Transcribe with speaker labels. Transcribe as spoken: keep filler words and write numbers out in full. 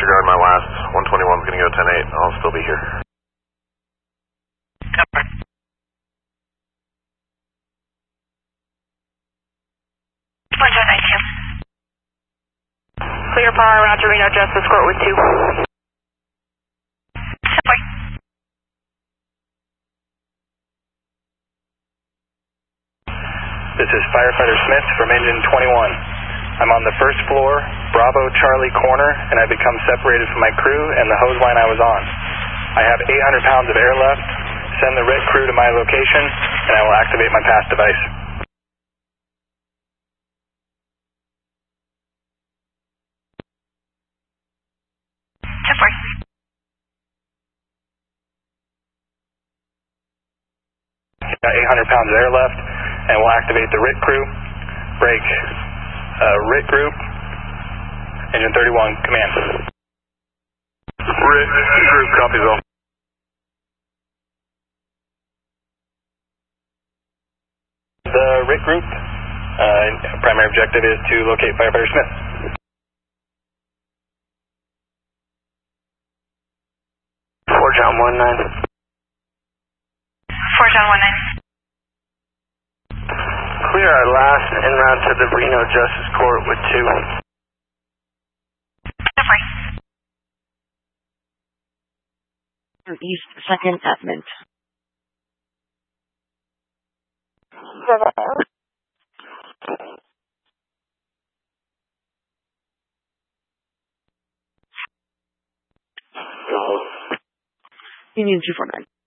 Speaker 1: disregard my last. one twenty-one's going to go ten eight. I'll still be here.
Speaker 2: Cover. one two nine two. Clear power around to Reno Justice Court with two. Subway.
Speaker 3: This is Firefighter Smith from Engine twenty-one. I'm on the first floor, Bravo Charlie corner, and I become separated from my crew and the hose line I was on. I have eight hundred pounds of air left. Send the R I T crew to my location, and I will activate my pass device.
Speaker 2: Subway.
Speaker 3: Got eight hundred pounds of air left, and we'll activate the R I T crew. Break. Uh, R I T group. Engine thirty-one, command.
Speaker 1: R I T group, copies all.
Speaker 3: The R I T group, uh, primary objective is to locate Firefighter Smith.
Speaker 4: four John one nine.
Speaker 2: four John one nine.
Speaker 4: Clear our last en route to the Reno Justice Court with two.
Speaker 2: Subway.
Speaker 5: East second Edmund. Union two four nine.